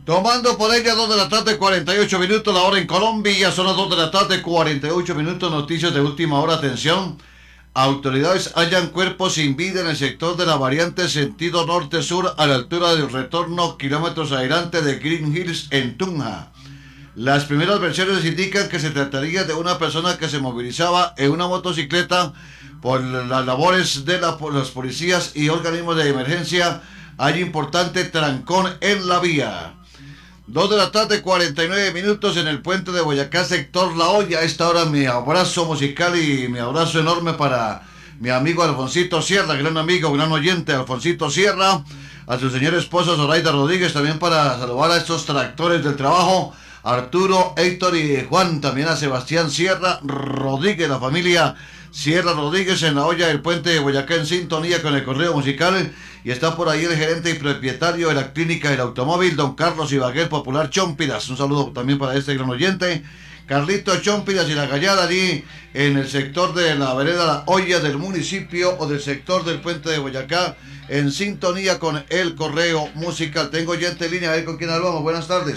Tomando por ella 2 de la tarde, 48 minutos, la hora en Colombia, son las 2 de la tarde, 48 minutos, noticias de última hora, atención. Autoridades hallan cuerpos sin vida en el sector de la variante sentido norte-sur a la altura del retorno kilómetros adelante de Green Hills en Tunja. Las primeras versiones indican que se trataría de una persona que se movilizaba en una motocicleta por las labores de los policías y organismos de emergencia. Hay importante trancón en la vía. 2 de la tarde, 49 minutos en el puente de Boyacá, sector La Hoya. A esta hora mi abrazo musical y mi abrazo enorme para mi amigo Alfonsito Sierra, gran amigo, gran oyente, Alfonsito Sierra. A su señora esposa Zoraida Rodríguez, también para saludar a estos tractores del trabajo, Arturo, Héctor y Juan. También a Sebastián Sierra Rodríguez, la familia Sierra Rodríguez en La Hoya del puente de Boyacá, en sintonía con el correo musical. Y está por ahí el gerente y propietario de la clínica del automóvil, don Carlos Ibaguer, Popular Chompiras. Un saludo también para este gran oyente, Carlito Chompiras y la Gallada, allí en el sector de la vereda La Hoya del municipio o del sector del puente de Boyacá, en sintonía con el correo musical. Tengo oyente en línea, a ver con quién hablamos. Buenas tardes.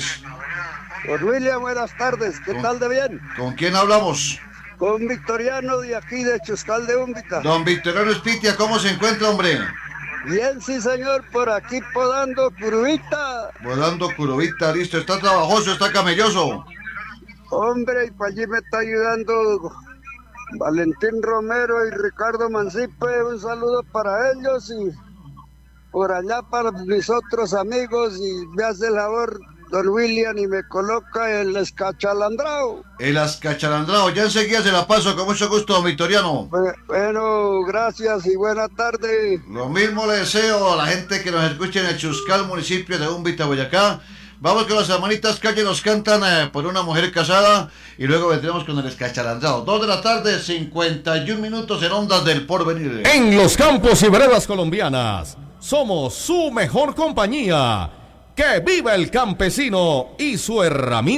Don William, buenas tardes. ¿Qué tal de bien? ¿Con quién hablamos? Con Victoriano de aquí de Chuscal de Úmbita. Don Victoriano Espitia, ¿cómo se encuentra, hombre? Bien, sí, señor, por aquí podando curvita. Podando curvita, listo. ¿Está trabajoso, está camelloso? Hombre, y para allí me está ayudando Valentín Romero y Ricardo Mancipe. Un saludo para ellos y por allá para mis otros amigos. Y me hace el favor don William y me coloca el escachalandrao. El escachalandrao, ya enseguida se la paso, con mucho gusto, don Victoriano. Bueno, gracias y buena tarde. Lo mismo le deseo a la gente que nos escuche en el Chuscal, municipio de Úmbita, Boyacá. Vamos con las hermanitas Calle, nos cantan por una mujer casada y luego vendremos con el escachalandrao. 2 de la tarde, 51 minutos en Ondas del Porvenir. En los campos y veredas colombianas, somos su mejor compañía. ¡Que viva el campesino y su herramienta!